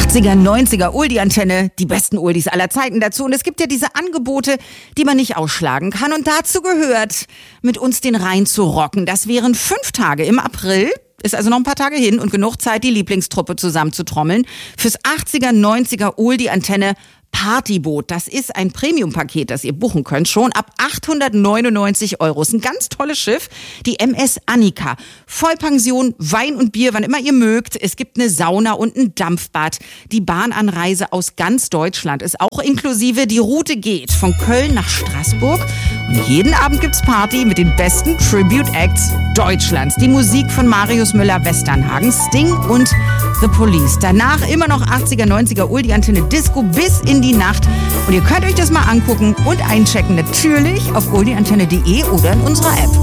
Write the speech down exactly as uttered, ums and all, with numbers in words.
achtziger, neunziger, Oldie-Antenne, die besten Oldies aller Zeiten dazu. Und es gibt ja diese Angebote, die man nicht ausschlagen kann. Und dazu gehört, mit uns den Rhein zu rocken. Das wären fünf Tage im April. Ist also noch ein paar Tage hin und genug Zeit, die Lieblingstruppe zusammenzutrommeln. Fürs achtziger, neunziger Oldie-Antenne Partyboot. Das ist ein Premium-Paket, das ihr buchen könnt, schon ab achthundertneunundneunzig Euro. Ist ein ganz tolles Schiff, die M S Annika. Vollpension, Wein und Bier, wann immer ihr mögt. Es gibt eine Sauna und ein Dampfbad. Die Bahnanreise aus ganz Deutschland ist auch inklusive. Die Route geht von Köln nach Straßburg. Und jeden Abend gibt's Party mit den besten Tribute-Acts Deutschlands. Die Musik von Marius Müller-Westernhagen, Sting und The Police. Danach immer noch achtziger, neunziger Oldie-Antenne Disco bis in die Nacht. Und ihr könnt euch das mal angucken und einchecken. Natürlich auf oldieantenne punkt de oder in unserer App.